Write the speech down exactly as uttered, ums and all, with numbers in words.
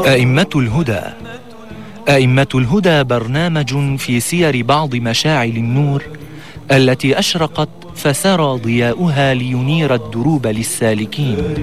أئمة الهدى. أئمة الهدى برنامج في سير بعض مشاعل النور التي أشرقت فسرى ضياؤها لينير الدروب للسالكين.